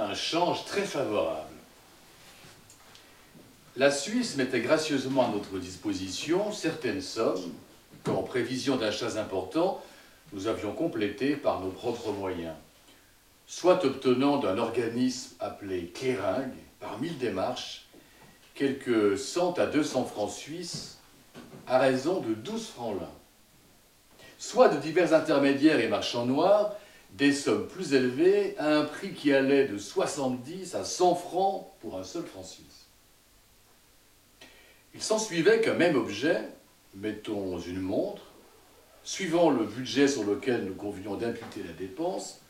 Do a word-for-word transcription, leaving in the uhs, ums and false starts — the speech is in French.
un change très favorable. La Suisse mettait gracieusement à notre disposition certaines sommes qu'en prévision d'achats importants, nous avions complétées par nos propres moyens, soit obtenant d'un organisme appelé Clearing, par mille démarches, quelques cent à deux cents francs suisses à raison de douze francs l'un, soit de divers intermédiaires et marchands noirs, des sommes plus élevées à un prix qui allait de soixante-dix à cent francs pour un seul franc suisse. Il s'ensuivait qu'un même objet, mettons une montre, suivant le budget sur lequel nous convenions d'imputer la dépense,